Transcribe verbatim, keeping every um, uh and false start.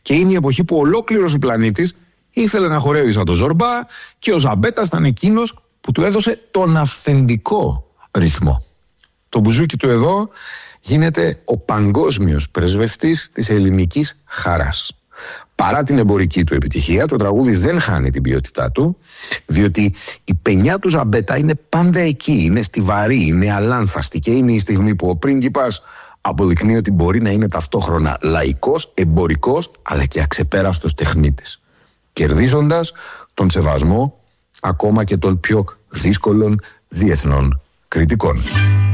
Και είναι η εποχή που ολόκληρος ο πλανήτης ήθελε να χορεύει σαν το Ζορμπά και ο Ζαμπέτας ήταν εκείνος που του έδωσε τον αυθεντικό ρυθμό. Το μπουζούκι του εδώ γίνεται ο παγκόσμιος πρεσβευτής της ελληνικής χαράς. Παρά την εμπορική του επιτυχία, το τραγούδι δεν χάνει την ποιότητά του, διότι η πενιά του Ζαμπέτα είναι πάντα εκεί, είναι στιβαρή, είναι αλάνθαστη και είναι η στιγμή που ο πρίγκιπας αποδεικνύει ότι μπορεί να είναι ταυτόχρονα λαϊκός, εμπορικός, αλλά και αξεπέραστος τεχνίτης, κερδίζοντας τον σεβασμό ακόμα και των πιο δύσκολων διεθνών κριτικών.